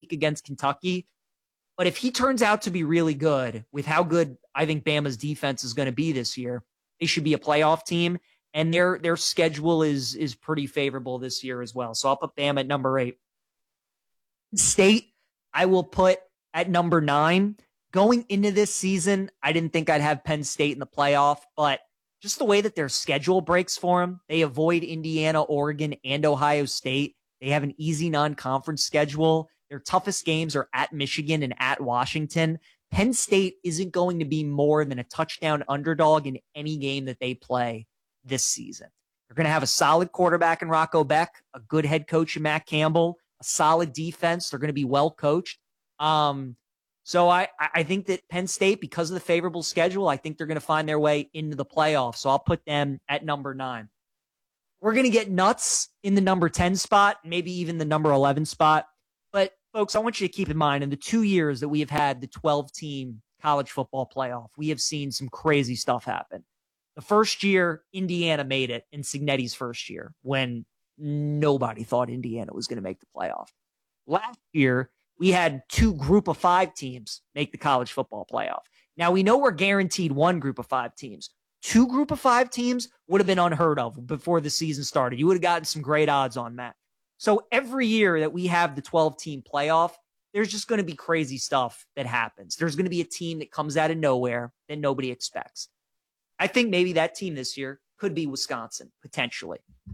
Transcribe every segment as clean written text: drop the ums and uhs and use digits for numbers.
week against Kentucky. But if he turns out to be really good with how good I think Bama's defense is going to be this year, they should be a playoff team. And their schedule is pretty favorable this year as well. So I'll put Bama at number 8. State, I will put at number 9. Going into this season, I didn't think I'd have Penn State in the playoff, but just the way that their schedule breaks for them, they avoid Indiana, Oregon, and Ohio State. They have an easy non-conference schedule. Their toughest games are at Michigan and at Washington. Penn State isn't going to be more than a touchdown underdog in any game that they play this season. They're going to have a solid quarterback in Rocco Beck, a good head coach in Matt Campbell, a solid defense. They're going to be well coached. So I think that Penn State, because of the favorable schedule, I think they're going to find their way into the playoffs. So I'll put them at number 9. We're going to get nuts in the number 10 spot, maybe even the number 11 spot. But folks, I want you to keep in mind, in the 2 years that we have had the 12-team college football playoff, we have seen some crazy stuff happen. The first year, Indiana made it in Cignetti's first year when nobody thought Indiana was going to make the playoff. Last year, we had 2 group of 5 teams make the college football playoff. Now, we know we're guaranteed 1 group of 5 teams. 2 group of 5 teams would have been unheard of before the season started. You would have gotten some great odds on that. So every year that we have the 12-team playoff, there's just going to be crazy stuff that happens. There's going to be a team that comes out of nowhere that nobody expects. I think maybe that team this year could be Wisconsin, potentially.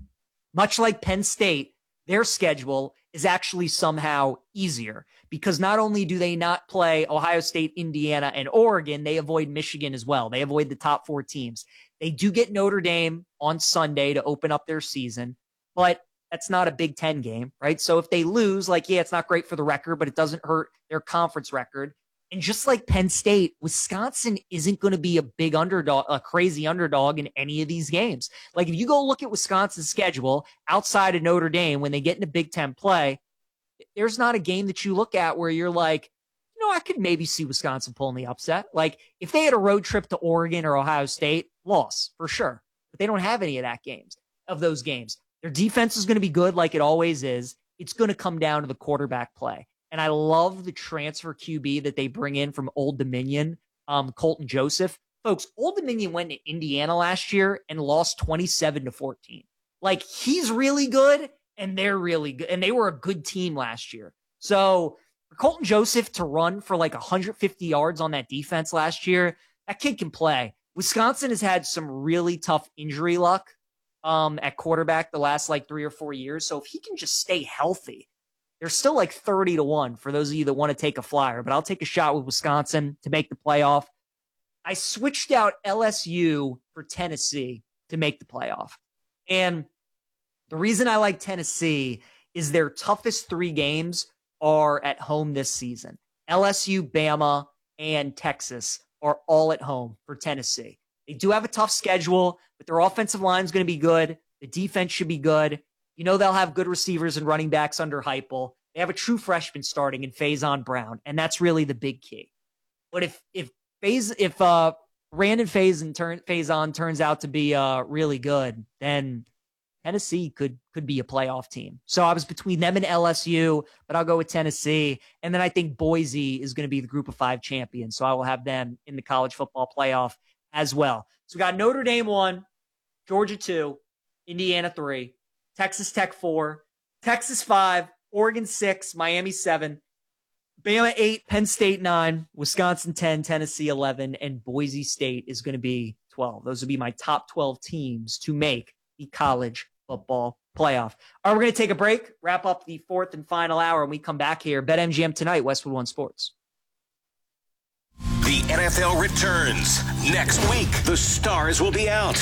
Much like Penn State, their schedule is actually somehow easier because not only do they not play Ohio State, Indiana, and Oregon, they avoid Michigan as well. They avoid the top 4 teams. They do get Notre Dame on Sunday to open up their season, but that's not a Big Ten game, right? So if they lose, it's not great for the record, but it doesn't hurt their conference record. And just like Penn State, Wisconsin isn't going to be a big underdog, a crazy underdog in any of these games. Like if you go look at Wisconsin's schedule outside of Notre Dame, when they get into Big Ten play, there's not a game that you look at where you're like, I could maybe see Wisconsin pulling the upset. Like if they had a road trip to Oregon or Ohio State, loss for sure. But they don't have any of those games. Their defense is going to be good like it always is. It's going to come down to the quarterback play. And I love the transfer QB that they bring in from Old Dominion, Colton Joseph. Folks, Old Dominion went to Indiana last year and lost 27-14. Like, he's really good, and they're really good. And they were a good team last year. So for Colton Joseph to run for 150 yards on that defense last year, that kid can play. Wisconsin has had some really tough injury luck at quarterback the last 3 or 4 years. So if he can just stay healthy, they're still 30-1 for those of you that want to take a flyer, but I'll take a shot with Wisconsin to make the playoff. I switched out LSU for Tennessee to make the playoff. And the reason I like Tennessee is their toughest 3 games are at home this season. LSU, Bama, and Texas are all at home for Tennessee. They do have a tough schedule, but their offensive line is going to be good. The defense should be good. They'll have good receivers and running backs under Heupel. They have a true freshman starting in Faison Brown, and that's really the big key. But if Brandon Faison turns out to be really good, then Tennessee could be a playoff team. So I was between them and LSU, but I'll go with Tennessee. And then I think Boise is going to be the group of 5 champions. So I will have them in the college football playoff as well. So we got Notre Dame 1, Georgia 2, Indiana 3, Texas Tech 4, Texas 5, Oregon 6, Miami 7, Bama 8, Penn State 9, Wisconsin 10, Tennessee 11, and Boise State is going to be 12. Those would be my top 12 teams to make the college football playoff. All right, we're going to take a break, wrap up the 4th and final hour, and we come back here. BetMGM tonight, Westwood One Sports. The NFL returns next week. The stars will be out.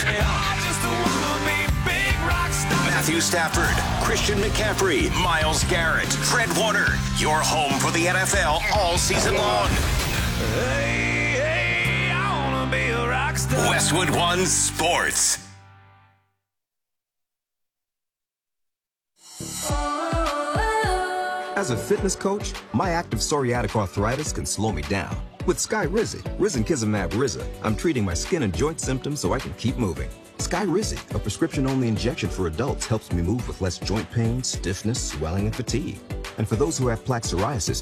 Matthew Stafford, Christian McCaffrey, Myles Garrett, Fred Warner. Your home for the NFL all season long. Hey, I wanna be a rock star. Westwood One Sports. As a fitness coach, my active psoriatic arthritis can slow me down. With Skyrizi, Risankizumab Riza, I'm treating my skin and joint symptoms so I can keep moving. Skyrizi, a prescription-only injection for adults, helps me move with less joint pain, stiffness, swelling, and fatigue. And for those who have plaque psoriasis,